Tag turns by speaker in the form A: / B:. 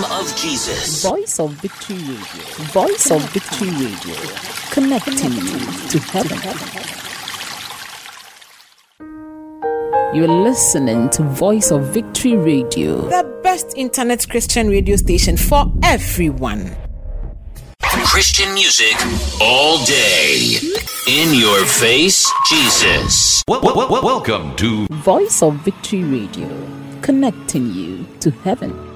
A: name of Jesus.
B: Voice of Victory Radio. Voice of Victory Radio. Connecting you to heaven. You're listening to Voice of Victory Radio,
C: the best internet Christian radio station for everyone.
A: Christian music all day. In your face, Jesus.
D: Welcome to
B: Voice of Victory Radio, connecting you to heaven.